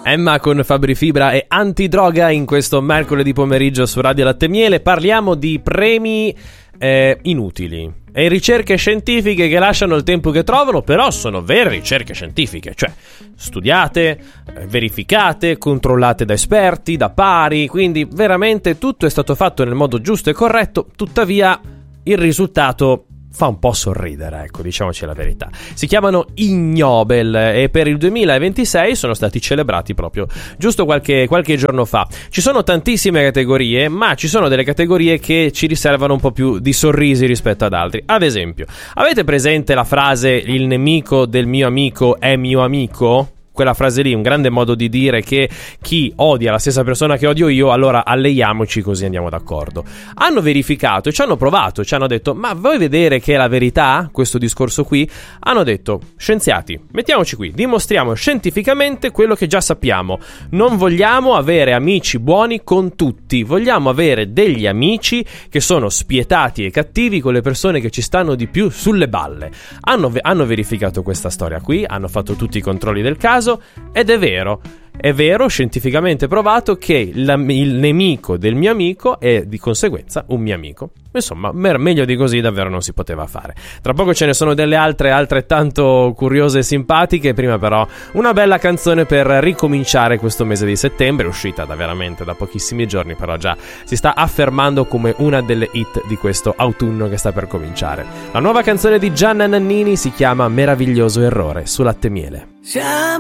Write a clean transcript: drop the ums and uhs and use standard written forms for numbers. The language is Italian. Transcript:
Emma con Fabri Fibra e Antidroga in questo mercoledì pomeriggio su Radio Latte Miele. Parliamo di premi inutili e ricerche scientifiche che lasciano il tempo che trovano, però sono vere ricerche scientifiche, cioè studiate, verificate, controllate da esperti, da pari, quindi veramente tutto è stato fatto nel modo giusto e corretto, tuttavia il risultato fa un po' sorridere, ecco, diciamoci la verità. Si chiamano i Nobel e per il 2026 sono stati celebrati proprio giusto qualche giorno fa. Ci sono tantissime categorie, ma ci sono delle categorie che ci riservano un po' più di sorrisi rispetto ad altri. Ad esempio, avete presente la frase "il nemico del mio amico è mio amico"? Quella frase lì, un grande modo di dire che chi odia la stessa persona che odio io, allora alleiamoci così andiamo d'accordo. Hanno verificato e ci hanno provato, ci hanno detto: ma vuoi vedere che è la verità questo discorso qui? Hanno detto: scienziati, mettiamoci qui, dimostriamo scientificamente quello che già sappiamo. Non vogliamo avere amici buoni con tutti, vogliamo avere degli amici che sono spietati e cattivi con le persone che ci stanno di più sulle balle. Hanno verificato questa storia qui, hanno fatto tutti i controlli del caso ed è vero, scientificamente provato che il nemico del mio amico è di conseguenza un mio amico. Insomma, meglio di così davvero non si poteva fare. Tra poco ce ne sono delle altre altrettanto curiose e simpatiche. Prima però una bella canzone per ricominciare questo mese di settembre, uscita veramente da pochissimi giorni, però già si sta affermando come una delle hit di questo autunno che sta per cominciare. La nuova canzone di Gianna Nannini si chiama Meraviglioso errore su Latte Miele. Siamo